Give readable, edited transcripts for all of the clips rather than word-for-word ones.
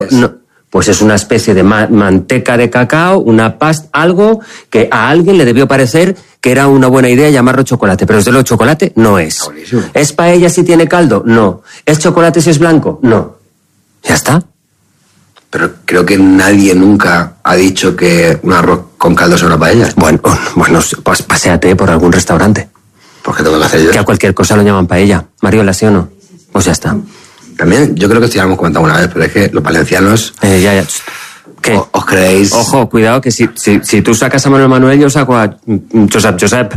No, pues es una especie de manteca de cacao, una pasta, algo que a alguien le debió parecer que era una buena idea llamarlo chocolate, pero desde luego chocolate no es. ¿Es paella si tiene caldo? No. ¿Es chocolate si es blanco? No. Ya está. Pero creo que nadie nunca ha dicho que un arroz con caldo sea una paella. Bueno, pues paséate por algún restaurante. ¿Por qué tengo que hacer yo? Que a cualquier cosa lo llaman paella. Mariola, ¿sí o no? Pues ya está. También, yo creo que esto ya lo hemos comentado una vez, pero es que los valencianos... Ya. ¿Qué? ¿Os creéis? Ojo, cuidado, que si tú sacas a Manuel, yo saco a Josep.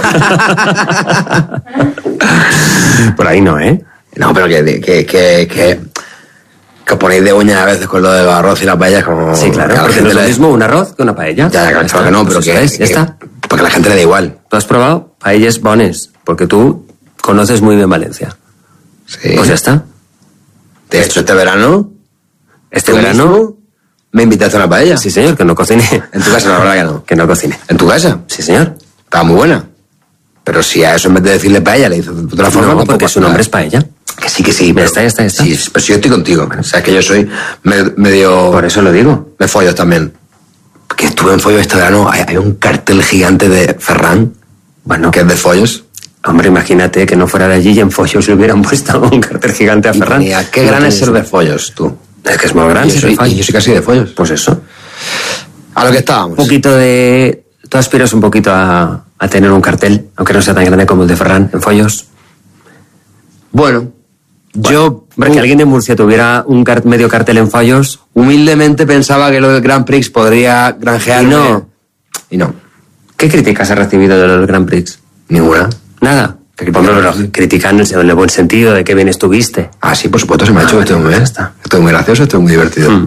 Por ahí no, ¿eh? No, pero que os ponéis de uña a veces con lo del arroz y la paella como... Sí, claro, porque no es lo mismo un arroz que una paella. Ya, claro que no, pero ya está. Porque a la gente le da igual. ¿Tú has probado paelles bones? Porque tú conoces muy bien Valencia. Sí. Pues ya está. De hecho, este verano me invitaste a una paella. Sí, señor, que no cociné. En tu casa, la verdad que no. Que no cociné. ¿En tu casa? Sí, señor. Estaba muy buena. Pero si a eso en vez de decirle paella le dices de otra forma... No, porque su nombre es paella. Que sí. Pero ya está. Sí, pero si yo estoy contigo. O sea, es que yo soy medio... Por eso lo digo. De follos también. Que estuve en follos este verano. Hay un cartel gigante de Ferran. Bueno. Que es de follos. Hombre, imagínate que no fuera de allí y en follos le hubieran puesto un cartel gigante a Ferran. Mira, qué gran es ser de follos, tú. Es que es muy grande. Yo soy casi de follos. Pues eso. A lo que estábamos. Un poquito de... Tú aspiras un poquito a tener un cartel, aunque no sea tan grande como el de Ferran, en follos. Bueno, yo... Hombre, que alguien de Murcia tuviera un medio cartel en follos... Humildemente pensaba que lo del Grand Prix podría granjearme. Y no. ¿Qué críticas has recibido de lo del Grand Prix? Ninguna. Nada. Critican en el buen sentido de que bien estuviste. Ah, sí, por supuesto, se me ha hecho que estuvo muy bien. Estuvo muy gracioso, estuvo muy divertido.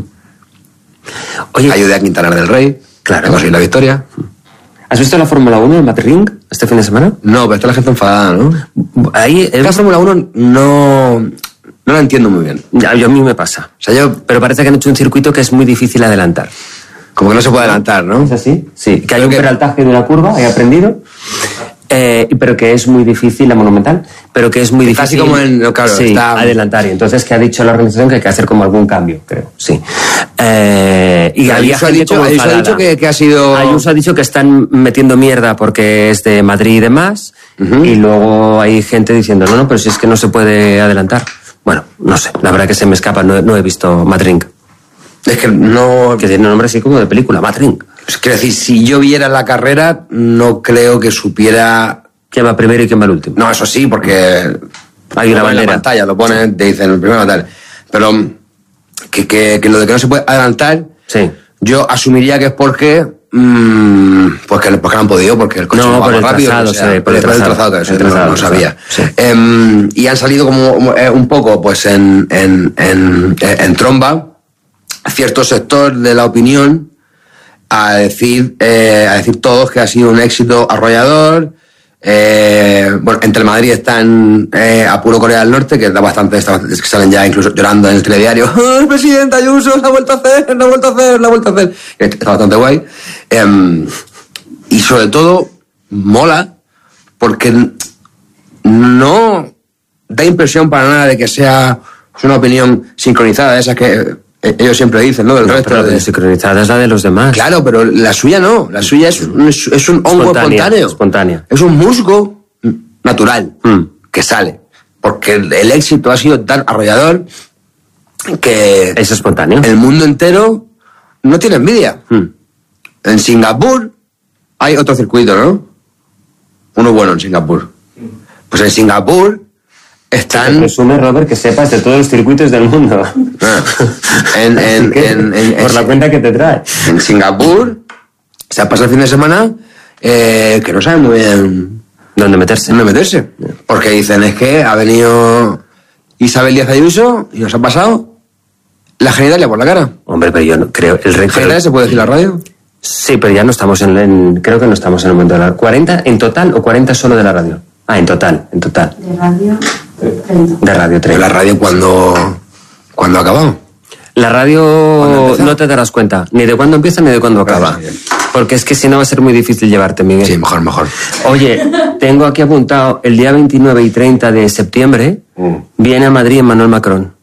Oye, ayudé a Quintana del Rey. Claro. A conseguir la victoria. ¿Has visto la Fórmula 1 en Madrid este fin de semana? No, pero está la gente enfadada, ¿no? Ahí, la Fórmula 1 no la entiendo muy bien. Ya, a mí me pasa. O sea, pero parece que han hecho un circuito que es muy difícil adelantar. Como que no se puede adelantar, ¿no? ¿Es así? Sí, que hay un peraltaje de una curva, he aprendido. Pero que es muy difícil, la Monumental, pero que es muy difícil. Casi como en... Claro, sí, está... adelantar. Y entonces, que ha dicho la organización que hay que hacer como algún cambio, creo. Sí. Y Ayuso ha dicho que ha sido... Ayuso ha dicho que están metiendo mierda porque es de Madrid y demás. Y luego hay gente diciendo, no, pero si es que no se puede adelantar. Bueno, no sé, la verdad que se me escapa, no he visto Madrid. Es que no... Que tiene un nombre así como de película, Madrid. Quiero decir, si yo viera la carrera, no creo que supiera... ¿Quién va primero y quién va el último? No, eso sí, porque... Hay una bandera. En la pantalla, lo ponen, te dicen el primero tal. Pero que lo de que no se puede adelantar, sí. Yo asumiría que es porque... porque no han podido, porque el coche no va por más el rápido. Trazado, sí, por el trazado, no sabía. Sí. Y han salido como un poco pues en tromba cierto sector de la opinión a decir todos que ha sido un éxito arrollador. Bueno, entre el Madrid están a puro Corea del Norte, que da bastante, es que salen ya incluso llorando en el telediario. ¡Oh, el presidente Ayuso la ha vuelto a hacer! Está bastante guay. Y sobre todo, mola, porque no da impresión para nada de que sea una opinión sincronizada, esa que ellos siempre dicen, ¿no? Del resto pero de sincronizada es la de los demás. Claro, pero la suya no. La suya es un hongo espontáneo. Es un musgo natural que sale. Porque el éxito ha sido tan arrollador que... Es espontáneo. El mundo entero no tiene envidia. En Singapur hay otro circuito, ¿no? Uno bueno en Singapur. Pues en Singapur... Están... Resume, Robert, que sepas de todos los circuitos del mundo. Por la cuenta que te trae. En Singapur se ha pasado el fin de semana que no saben muy bien dónde meterse. Porque dicen, es que ha venido Isabel Díaz Ayuso y nos ha pasado la genitalia por la cara. Hombre, pero yo no creo... ¿Genitalia se puede decir la radio? Sí, pero ya no estamos creo que no estamos en el momento de la... ¿40 en total o 40 solo de la radio? Ah, en total. De radio... 30. De radio 30. ¿La radio cuándo acabamos? La radio no te darás cuenta ni de cuándo empieza ni de cuándo acaba. Porque es que si no va a ser muy difícil llevarte, Miguel. Sí, mejor. Oye, tengo aquí apuntado el día 29 y 30 de septiembre viene a Madrid Emmanuel Macron.